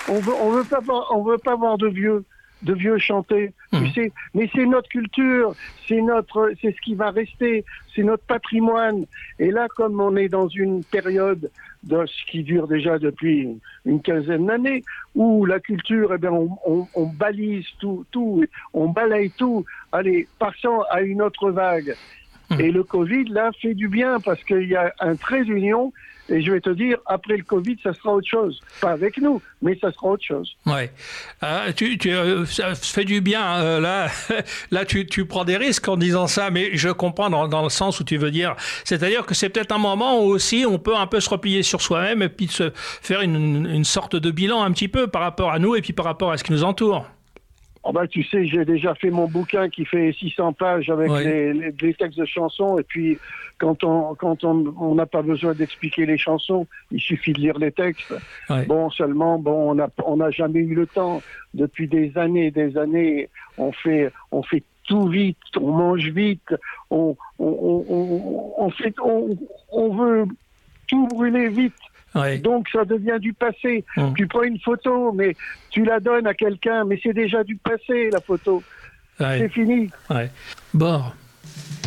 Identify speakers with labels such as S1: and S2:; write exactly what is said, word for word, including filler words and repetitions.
S1: On veut, on veut pas voir, on veut pas voir de vieux, de vieux chanter. Mmh. Tu sais, mais c'est notre culture, c'est notre, c'est ce qui va rester, c'est notre patrimoine. Et là, comme on est dans une période de ce qui dure déjà depuis une quinzaine d'années, où la culture, eh bien, on, on, on balise tout, tout, on balaye tout. Allez, passons à une autre vague. Mmh. Et le Covid, là, fait du bien parce qu'il y a un trait d'union. Et je vais te dire, après le Covid, ça sera autre chose. Pas avec nous, mais ça sera autre chose.
S2: Ouais. Euh, tu, tu, euh, ça fait du bien. Euh, là, là, tu, tu prends des risques en disant ça, mais je comprends dans, dans le sens où tu veux dire. C'est-à-dire que c'est peut-être un moment où aussi on peut un peu se replier sur soi-même et puis se faire une, une sorte de bilan un petit peu par rapport à nous et puis par rapport à ce qui nous entoure.
S1: Oh ben, tu sais, j'ai déjà fait mon bouquin qui fait six cents pages avec oui. les, les, les textes de chansons. Et puis, quand on quand on on n'a pas besoin d'expliquer les chansons, il suffit de lire les textes. Oui. Bon, seulement, bon, on n'a on n'a jamais eu le temps. Depuis des années et des années, on fait on fait tout vite, on mange vite, on on on on fait on, on veut tout brûler vite. Oui. Donc ça devient du passé. Mmh. Tu prends une photo, mais tu la donnes à quelqu'un, mais c'est déjà du passé, la photo. Oui. C'est fini.
S2: Oui. Bon.